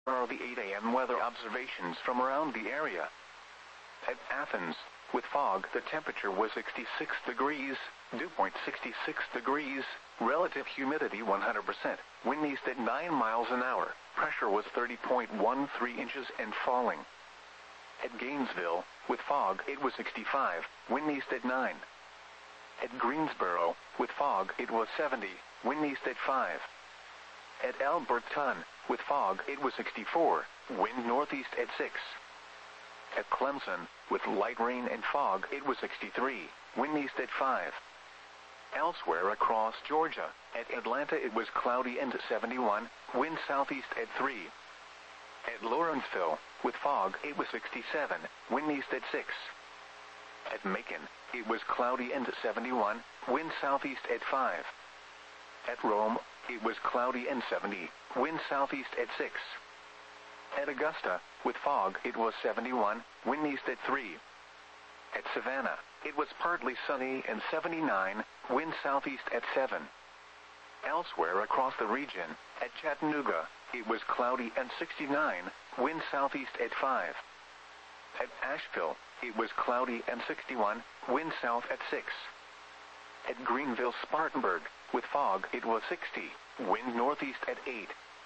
are the 8 a.m. weather observations from around the area. At Athens, with fog, the temperature was 66 degrees, dew point 66 degrees, relative humidity 100%, wind east at 9 miles an hour, pressure was 30.13 inches and falling. At Gainesville, with fog, it was 65, wind east at 9. At Greensboro, with fog, it was 70, wind east at 5. At Alberton, with fog, it was 64, wind northeast at 6. At Clemson, with light rain and fog, it was 63, wind east at 5. Elsewhere across Georgia, at Atlanta it was cloudy and 71, wind southeast at 3. At Lawrenceville, with fog, it was 67, wind east at 6. At Macon, it was cloudy and 71, wind southeast at 5. At Rome, it was cloudy and 70, wind southeast at 6. At Augusta, with fog, it was 71, wind east at 3. At Savannah, it was partly sunny and 79, wind southeast at 7. Elsewhere across the region, at Chattanooga, it was cloudy and 69, wind southeast at 5. At Asheville, it was cloudy and 61, wind south at 6. At Greenville-Spartanburg, with fog, it was 60, wind northeast at 8.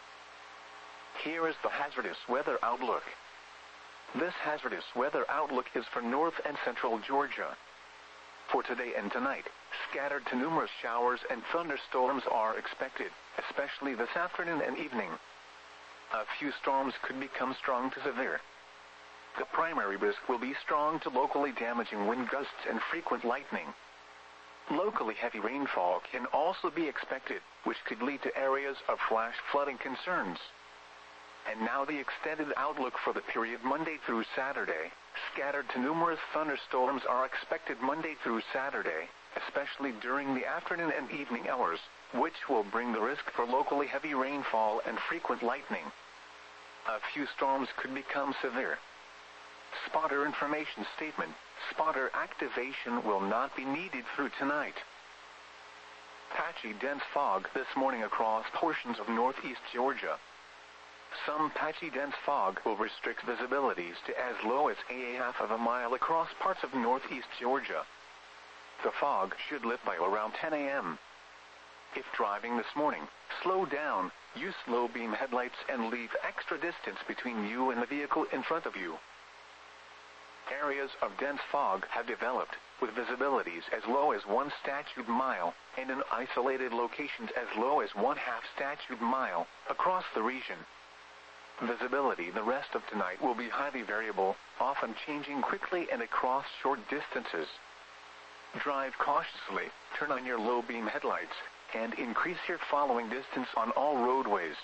Here is the hazardous weather outlook. This hazardous weather outlook is for north and central Georgia. For today and tonight, scattered to numerous showers and thunderstorms are expected, especially this afternoon and evening. A few storms could become strong to severe. The primary risk will be strong to locally damaging wind gusts and frequent lightning. Locally heavy rainfall can also be expected, which could lead to areas of flash flooding concerns. And now the extended outlook for the period Monday through Saturday. Scattered to numerous thunderstorms are expected Monday through Saturday, especially during the afternoon and evening hours, which will bring the risk for locally heavy rainfall and frequent lightning. A few storms could become severe. Spotter information statement. Spotter activation will not be needed through tonight. Patchy dense fog this morning across portions of northeast Georgia. Some patchy dense fog will restrict visibilities to as low as a half of a mile across parts of northeast Georgia. The fog should lift by around 10 a.m. If driving this morning, slow down, use low beam headlights and leave extra distance between you and the vehicle in front of you. Areas of dense fog have developed, with visibilities as low as 1 statute mile, and in isolated locations as low as 1/2 statute mile, across the region. Visibility the rest of tonight will be highly variable, often changing quickly and across short distances. Drive cautiously, turn on your low beam headlights, and increase your following distance on all roadways.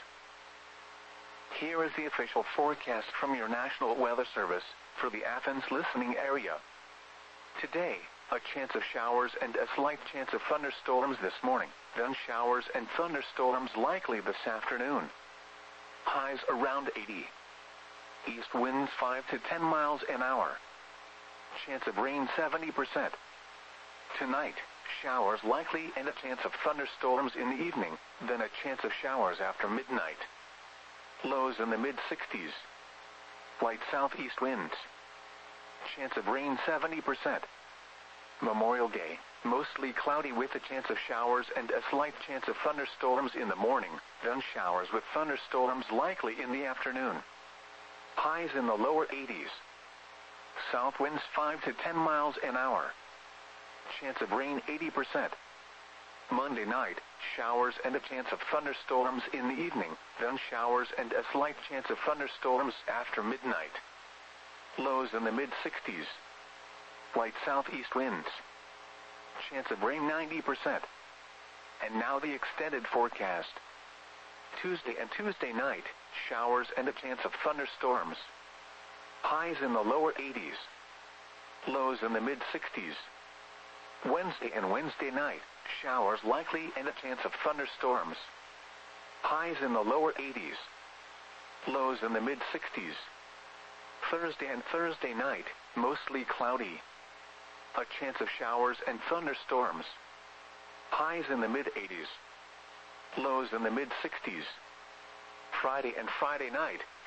Here is the official forecast from your National Weather Service for the Athens listening area. Today, a chance of showers and a slight chance of thunderstorms this morning, then showers and thunderstorms likely this afternoon. Highs around 80. East winds 5 to 10 miles an hour. Chance of rain 70%. Tonight, showers likely and a chance of thunderstorms in the evening, then a chance of showers after midnight. Lows in the mid-60s. Light southeast winds. Chance of rain 70%. Memorial Day, mostly cloudy with a chance of showers and a slight chance of thunderstorms in the morning, then showers with thunderstorms likely in the afternoon. Highs in the lower 80s. South winds 5 to 10 miles an hour. Chance of rain 80%. Monday night, showers and a chance of thunderstorms in the evening, then showers and a slight chance of thunderstorms after midnight. Lows in the mid-60s. Light southeast winds. Chance of rain 90%. And now the extended forecast. Tuesday and Tuesday night, showers and a chance of thunderstorms. Highs in the lower 80s. Lows in the mid-60s. Wednesday and Wednesday night, showers likely and a chance of thunderstorms. Highs in the lower 80s. Lows in the mid-60s. Thursday and Thursday night, mostly cloudy. A chance of showers and thunderstorms. Highs in the mid-80s. Lows in the mid-60s. Friday and Friday night,